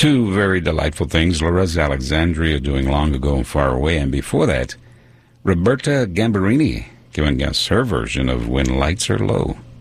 Two very delightful things. Lorenz Alexandria doing Long Ago and Far Away, and before that, Roberta Gambarini giving us her version of When Lights Are Low.